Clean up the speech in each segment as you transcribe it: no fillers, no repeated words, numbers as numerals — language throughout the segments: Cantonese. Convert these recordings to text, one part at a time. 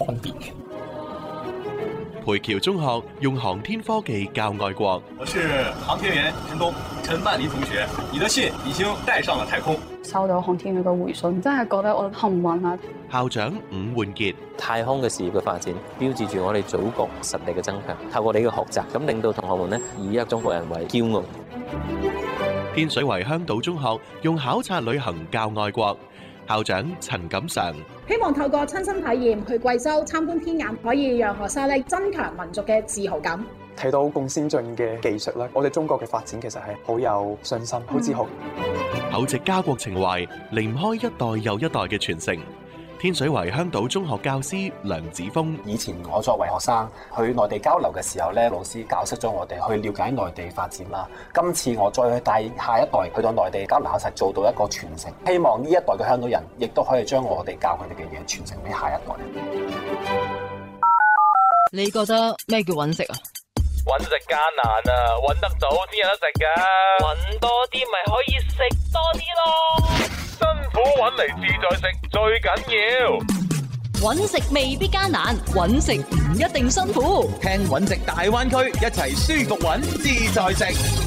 分別嘅。 培僑中學用航天科技教愛國。 我是航天員陳東，陳曼琳同學，你的信已經帶上了太空。 收到航天員嘅回信，真係覺得我幸運啊！ 校長伍煥傑， 太空嘅事業嘅發展，標誌住我哋祖國實力嘅增強。透過你嘅學習，咁令到同學們呢以一中國人為驕傲。 天水圍香島中學用考察旅行教愛國。校長陳錦常， 希望透過親身體驗去貴州參觀天眼，可以讓學生咧增強民族嘅自豪感。 睇到咁先進嘅技術咧，我哋中國嘅發展其實係好有信心、好自豪。 厚植家國情懷，離唔開一代又一代嘅傳承。天水圍香島中學教師梁子峰， 以前我作為學生去內地交流嘅時候咧，老師教識咗我哋去了解內地發展啦。今次我再去帶下一代去到內地交流，實做到一個傳承。希望呢一代嘅香港人亦都可以將我哋教佢哋嘅嘢傳承俾下一代。 你覺得咩叫揾食啊？ 揾食艱難啊，揾得到先有得食㗎。 揾多啲咪可以食多啲咯。 辛苦揾嚟自在食最緊要。 揾食未必艱難，揾食唔一定辛苦。 聽揾食大灣區，一齊舒服揾自在食。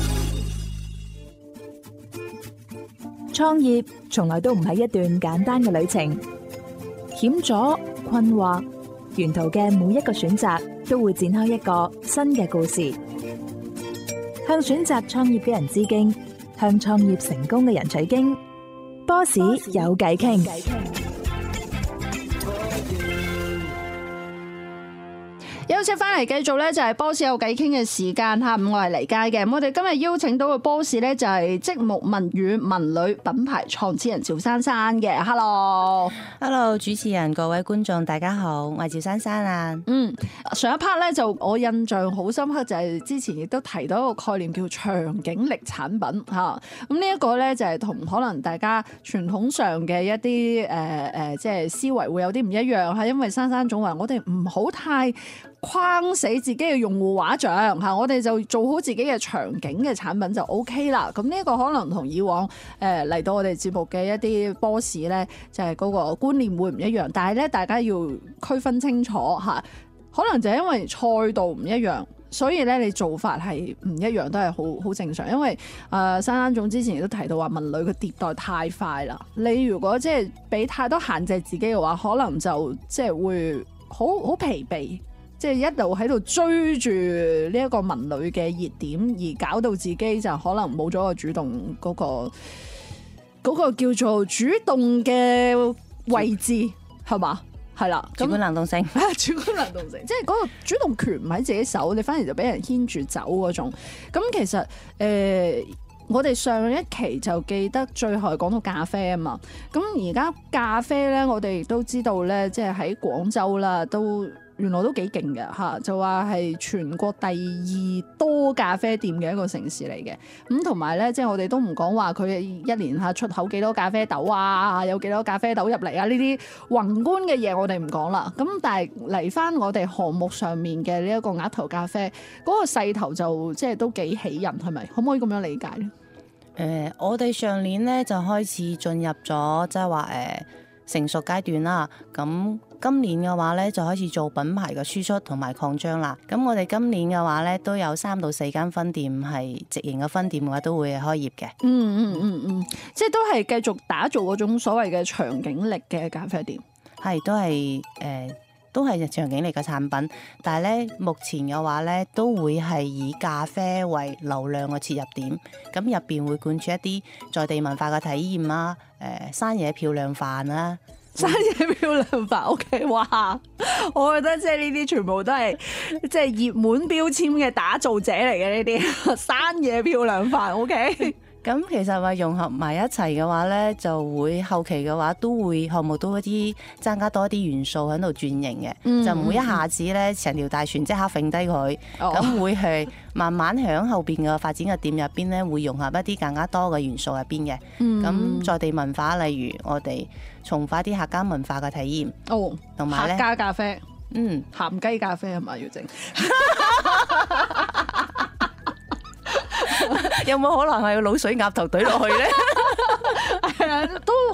創業從來都唔係一段簡單嘅旅程，險阻、困惑，沿途嘅每一個選擇都會展開一個新嘅故事。向選擇創業嘅人致敬，向創業成功嘅人取經。Boss 有偈傾。 休息翻嚟繼續咧，就係 Boss 有偈傾嘅時間嚇。我係黎佳嘅。我哋今日邀請到嘅 Boss 咧就係積木文語文旅品牌創始人趙珊珊嘅。Hello， 主持人各位觀眾大家好，我係趙珊珊啊。 上一 part 咧就我印象好深刻，就係之前亦都提到一個概念叫場景力產品嚇。咁呢一個咧就係同可能大家傳統上嘅一啲即係思維會有啲唔一樣嚇，因為珊珊總話我哋唔好太框死自己嘅用戶畫像嚇，我哋就做好自己嘅場景嘅產品就 OK 啦。咁呢一個可能同以往嚟到我哋節目嘅一啲 boss 咧，就係嗰個觀念會唔一樣。但係咧，大家要區分清楚嚇，可能就係因為賽道唔一樣，所以咧你做法係唔一樣都係好正常。因為珊珊總之前亦都提到話文旅嘅迭代太快啦，你如果即係俾太多限制自己嘅話，可能就即係會好疲憊。即係一路喺度追住呢一個文旅嘅熱點，而搞到自己就可能冇咗個主動嗰個叫做主動嘅位置，係嘛？係啦， 主觀能動性， 主觀能動性，即係嗰個主動權唔喺自己手，你反而就俾人牽住走嗰種。咁其實我哋上一期就記得最後講到咖啡啊嘛。咁而家咖啡咧，我哋亦都知道咧，即係喺廣州啦都。原來都幾勁嘅嚇，就話係全國第2多咖啡店嘅一個城市嚟嘅。咁同埋咧，即係我哋都唔講話佢一年嚇出口幾多咖啡豆啊，有幾多咖啡豆入嚟啊，呢啲宏觀嘅嘢我哋唔講啦。咁但係嚟翻我哋項目上面嘅呢一個額頭咖啡嗰個勢頭就即係都幾喜人，係咪？可唔可以咁樣理解咧？ 我哋上年咧就開始進入咗即係話成熟階段啦。咁今年嘅話咧就開始做品牌嘅輸出同埋擴張啦。咁我哋今年嘅話咧都有3到4間分店係直營嘅分店嘅話都會開業嘅。 即係都係繼續打造嗰種所謂嘅場景力嘅咖啡店。 係都係場景力嘅產品，但係咧目前嘅話咧都會係以咖啡為流量嘅切入點，咁入邊會貫穿一啲在地文化嘅體驗啦，山野漂亮飯啦。 山野漂亮飯 ，OK， 哇！我覺得即係呢啲全部都係即係熱門標籤嘅打造者嚟嘅呢啲山野漂亮飯 ，OK。 咁其實話融合埋一齊嘅話咧，就會後期嘅話都會項目都一啲增加多一啲元素喺度轉型嘅，就唔會一下子咧成條大船即刻揈低佢，咁會係慢慢響後邊嘅發展嘅店入邊咧，會融合一啲更加多嘅元素入邊嘅。咁在地文化，例如我哋重化啲客家文化嘅體驗，同埋咧客家咖啡，鹹雞咖啡係咪要整？ 有冇可能係滷水鴨頭懟落去咧？ 都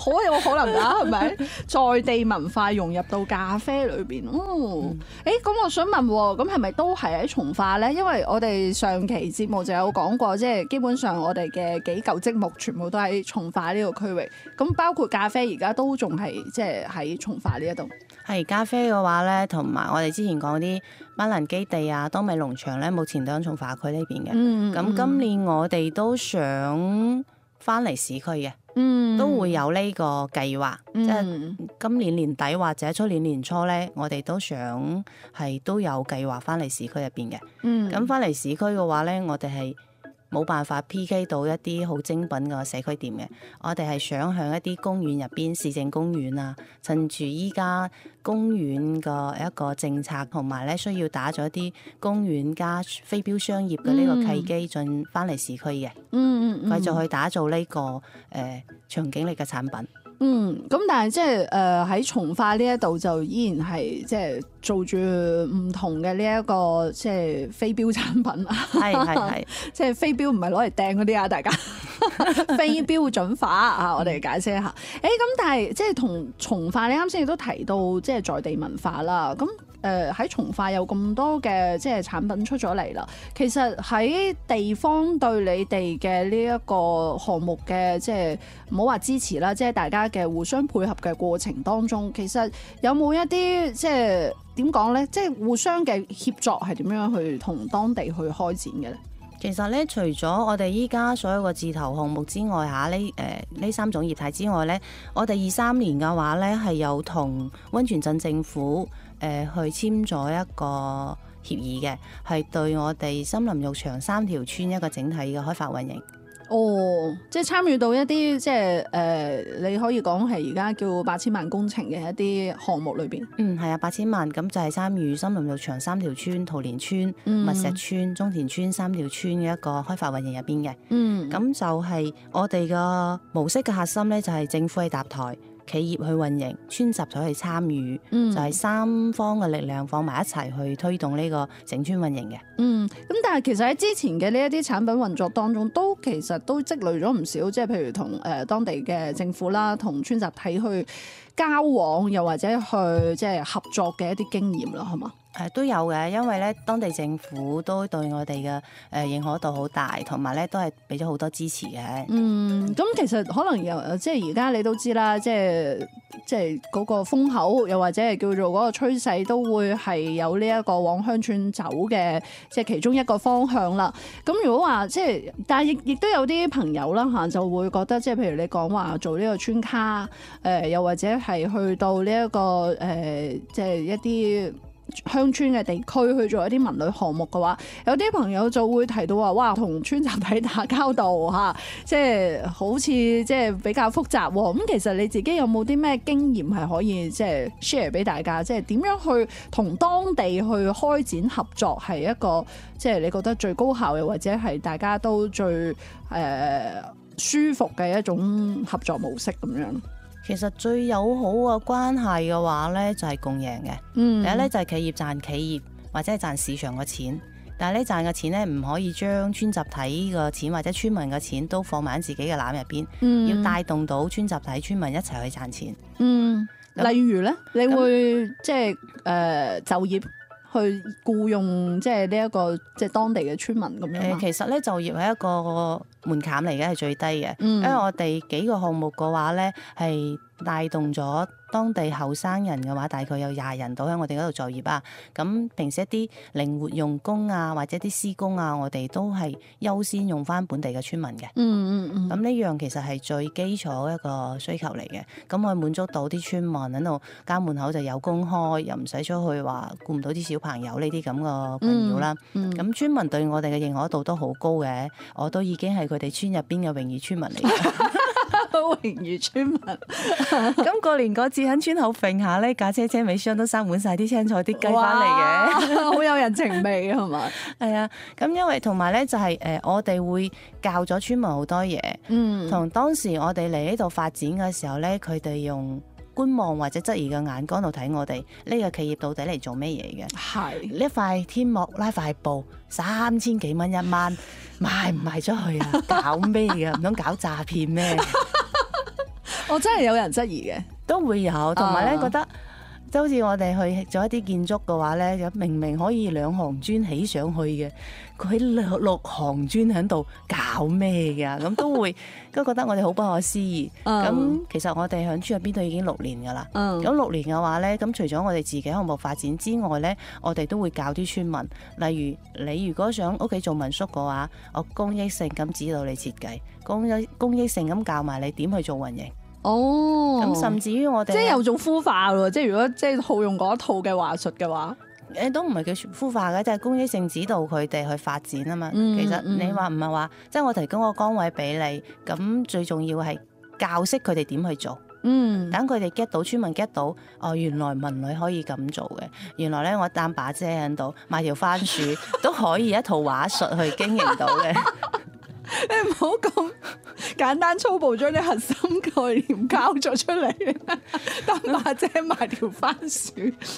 好有可能㗎，係咪？在地文化融入到咖啡裏邊，咁我想問喎，咁係咪都係喺從化咧？因為我哋上期節目就有講過，即係基本上我哋嘅幾嚿積木全部都喺從化呢個區域，咁包括咖啡而家都仲係即係喺從化呢一度。 係咖啡嘅話咧，同埋我哋之前講啲班蘭基地啊、多米農場咧，目前都喺從化區呢邊嘅。咁今年我哋都想翻嚟市區嘅，都會有呢個計劃，即係今年年底或者出年年初咧，我哋都想係都有計劃翻嚟市區入邊嘅。咁翻嚟市區嘅話咧，我哋係冇辦法 PK 到一啲好精品嘅社區店嘅，我哋係想向一啲公園入邊，市政公園啊，趁住依家公園嘅一個政策，同埋咧需要打咗一啲公園加非標商業嘅呢個契機，進翻嚟市區嘅，繼續去打造呢個長景力嘅產品。 咁但係即係喺從化呢一度就依然係即係做住唔同嘅呢一個即係非標產品啊，係即係非標唔係攞嚟掟嗰啲啊，大家非標準化啊，我哋解釋一下。咁但係即係同從化，你啱先亦都提到即係在地文化啦，咁。喺從化有咁多嘅即係產品出咗嚟啦，其實喺地方對你哋嘅呢一個項目嘅即係唔好話支持啦，即係大家嘅互相配合嘅過程當中，其實有冇一啲即係點講呢？即係互相嘅協作係點樣去同當地去開展嘅呢？ 其實咧，除咗我哋依家所有個字頭項目之外，呢三種業態之外咧，我哋23年嘅話咧係有同溫泉鎮政府去簽咗一個協議嘅，係對我哋森林浴場3條村一個整體嘅開發運營。 即係參與到一啲即係你可以講係而家叫8000萬工程嘅一啲項目裏邊。 係啊，8000萬咁就係參與森林浴場3條村、桃蓮村、密石村、中田村3條村嘅一個開發運營入邊嘅。咁就係我哋嘅模式嘅核心咧，就係政府去搭台，企業去運營，村集體去參與，就係3方嘅力量放埋一齊去推動呢個整村運營嘅。 咁但係其實喺之前嘅呢一啲產品運作當中，其實都積累咗唔少，即係譬如同當地嘅政府啦，同村集體去交往，又或者去即係合作嘅一啲經驗啦，係嘛？ 都有嘅，因為咧當地政府都對我哋嘅認可度好大，同埋咧都係俾咗好多支持嘅。咁其實可能又即係而家你都知啦，即係嗰個風口，又或者係叫做嗰個趨勢，都會係有呢一個往鄉村走嘅，即係其中一個方向啦。咁如果話即係，但係亦都有啲朋友啦嚇，就會覺得即係譬如你講話做呢個村卡，又或者係去到呢一個即係一啲鄉村嘅地區去做一啲文旅項目嘅話，有啲朋友就會提到話，哇，同村集體打交道嚇，即係好似即係比較複雜喎。咁其實你自己有冇啲咩經驗係可以即係 share 俾大家？即係點樣去同當地去開展合作係一個即係你覺得最高效，又或者係大家都最舒服嘅一種合作模式咁樣？ 其實最友好嘅關係嘅話咧，就係共贏嘅。第一咧就係企業賺企業，或者係賺市場嘅錢。但係咧賺嘅錢咧唔可以將村集體嘅錢或者村民嘅錢都放埋喺自己嘅籃入邊，要帶動到村集體村民一齊去賺錢。 例如咧，你會即係就業去僱用即係呢一個即係當地嘅村民咁樣。 其實咧就業係一個門檻嚟嘅，係最低嘅。因為我哋幾個項目嘅話咧係帶動咗當地後生人嘅話，大概有20人到喺我哋嗰度就業啊。咁平時一啲靈活用工啊，或者啲施工啊，我哋都係優先用翻本地嘅村民嘅。咁呢樣其實係最基礎一個需求嚟嘅。咁可以滿足到啲村民喺度家門口就有工開，又唔使出去話顧唔到啲小朋友呢啲咁嘅困擾啦。咁村民對我哋嘅認可度都好高嘅，我都已經係佢哋村入邊嘅榮譽村民嚟嘅。 榮譽村民， 咁過年嗰次喺村口揈下呢架車尾箱都塞滿晒啲青菜啲雞翻嚟嘅， 好有人情味係嘛？ 係啊，咁因為同埋咧就係我哋會教咗村民好多嘢，同當時我哋嚟呢度發展嘅時候咧，佢哋用觀望或者質疑嘅眼光度睇我哋呢個企業到底嚟做咩嘢嘅？係呢塊天幕拉塊布3000幾蚊1晚，賣唔賣出去啊？搞咩嘅？唔通搞詐騙咩？ 我真係有人質疑嘅， 都會有，同埋咧覺得。即好似我哋去做一啲建築嘅話咧，明明可以2行磚起上去嘅，佢6行磚喺度搞咩㗎？咁都覺得我哋好不可思議。咁其實我哋喺村入邊都已經6年㗎啦。咁6年嘅話咧，咁除咗我哋自己項目發展之外咧，我哋都會教啲村民。例如你如果想屋企做民宿嘅話，我公益性咁指導你設計，公益性咁教埋你點去做運營。 哦， 咁甚至於我哋即係有種孵化咯，即係如果即係套用嗰一套嘅話術嘅話， 都唔係叫孵化嘅，就係公益性指導佢哋去發展啊嘛。其實你話唔係話，即係我提供個崗位俾你，咁最重要係教識佢哋點去做。等佢哋 get 到，村民 get 到，哦，原來文女可以咁做嘅，原來咧我擔把遮喺度買條番薯都可以一套話術去經營到嘅。 你唔好咁簡單粗暴將啲核心概念交咗出嚟，擔把遮買條番薯，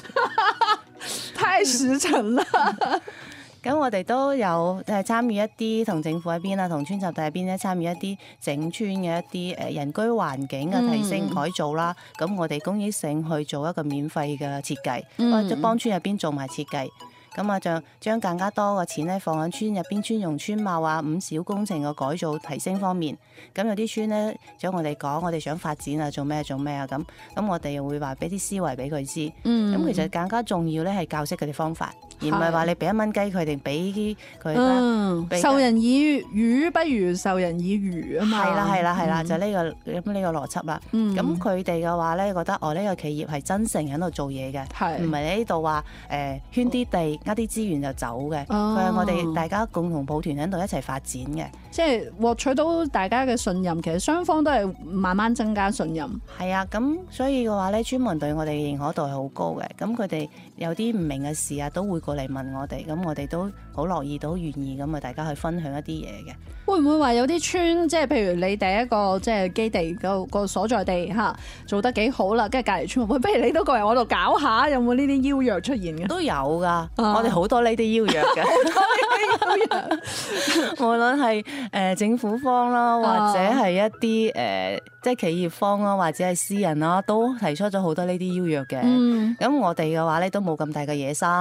太實誠啦！ 咁我哋都有參與一啲同政府一邊啊，同村集體一邊咧參與一啲整村嘅一啲人居環境嘅提升改造啦。咁我哋公益性去做一個免費嘅設計，或者幫村入邊做埋設計。咁啊，就將更加多嘅錢咧放喺村入邊村容村貌啊、5小工程嘅改造提升方面。咁有啲村咧，想我哋講，我哋想發展啊，做咩啊咁。咁我哋又會話俾啲思維俾佢知。咁其實更加重要咧係教識佢哋方法，而唔係話你俾1蚊雞佢哋俾佢。 授人以魚不如授人以漁啊嘛。 係啦，就呢個邏輯啦。咁佢哋嘅話咧，覺得呢個企業係真誠喺度做嘢嘅，唔係你呢度話圈啲地。啲資源就走嘅，佢係我哋大家共同抱團喺度一齊發展嘅， 即係獲取到大家嘅信任。其實雙方都係慢慢增加信任。 係啊，咁所以嘅話咧，村民對我哋嘅認可度係好高嘅。咁佢哋有啲唔明嘅事啊，都會過嚟問我哋，咁我哋都好樂意，都願意咁啊，大家去分享一啲嘢嘅。 會唔會話有啲村，即係譬如你第一個即係基地個所在地嚇做得幾好啦，跟住隔離村話，不如你都過嚟我度搞下，有冇呢啲邀約出現嘅？都有㗎，我哋好多呢啲邀約嘅。無論係政府方啦，或者係一啲即係企業方啦，或者係私人啦，都提出咗好多呢啲邀約嘅。咁我哋嘅話咧都冇咁大嘅野心。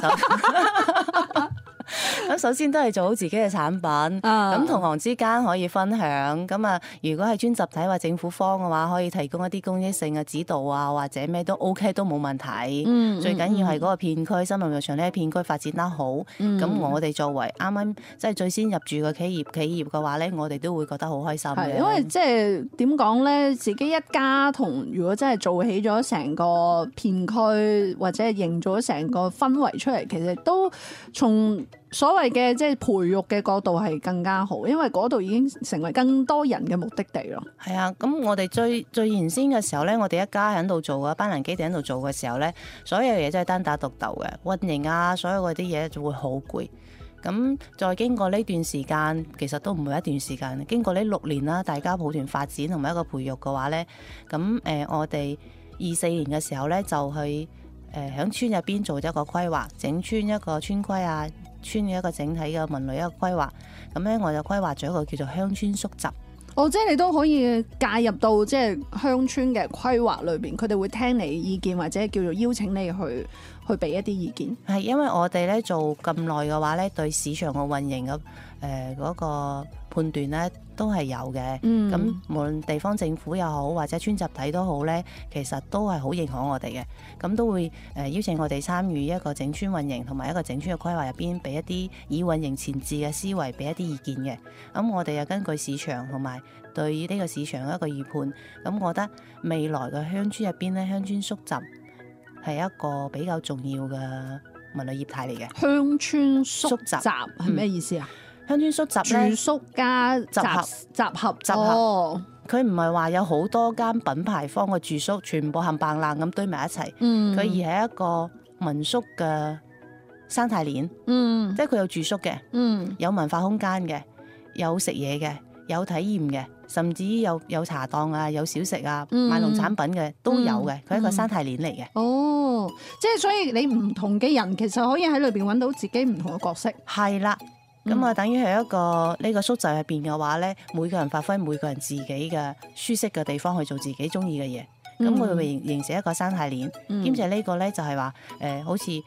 咁首先都係做好自己嘅產品，咁同行之間可以分享。咁啊，如果係專集體或政府方嘅話，可以提供一啲公益性嘅指導啊，或者咩都 OK 都冇問題。最緊要係嗰個片區森林浴場呢個片區發展得好。咁我哋作為啱啱即係最先入住嘅企業嘅話咧，我哋都會覺得好開心嘅。 因為即係點講咧，自己一家同如果真係做起咗成個片區，或者係營造咗成個氛圍出嚟，其實都從所謂嘅即係培育嘅角度係更加好，因為嗰度已經成為更多人嘅目的地咯。 係啊，咁我哋最原先嘅時候咧，我哋一家喺度做嘅班蘭基地喺度做嘅時候咧，所有嘢真係單打獨鬥嘅，運營啊，所有嗰啲嘢就會好攰。咁再經過呢段時間，其實都唔係一段時間，經過呢6年啦，大家抱團發展同埋一個培育嘅話咧，咁我哋24年嘅時候咧就去喺村入邊做一個規劃，整村一個村規啊。村嘅一個整體嘅文旅一個規劃，咁咧我就規劃咗一個叫做鄉村宿集。 即係你都可以介入到即係鄉村嘅規劃裏邊，佢哋會聽你意見，或者叫做邀請你去俾一啲意見。 係因為我哋咧做咁耐嘅話咧，對市場嘅運營嘅嗰個判斷咧都係有嘅。咁無論地方政府又好，或者村集體都好咧，其實都係好認可我哋嘅。咁都會邀請我哋參與一個整村運營同埋一個整村嘅規劃入邊，俾一啲以運營前置嘅思維，俾一啲意見嘅。咁我哋又根據市場同埋對呢個市場嘅一個預判，咁我覺得未來嘅鄉村入邊咧，鄉村宿集係一個比較重要嘅文旅業態嚟嘅。 鄉村宿集係咩意思啊？ 鄉村宿集咧， 住宿加集合。 佢唔係話有好多間品牌方嘅住宿，全部冚唪唥咁堆埋一齊。佢而係一個民宿嘅生態鏈。即係佢有住宿嘅，有文化空間嘅，有食嘢嘅，有體驗嘅，甚至有茶檔啊，有小食啊，賣農產品嘅都有嘅。佢係一個生態鏈嚟嘅。 即係所以你唔同嘅人其實可以喺裏邊揾到自己唔同嘅角色。 係啦。 咁啊，等於係一個呢個宿舍入邊嘅話咧，每個人發揮每個人自己嘅舒適嘅地方去做自己中意嘅嘢。咁佢會形成一個生態鏈，兼且呢個咧就係話好似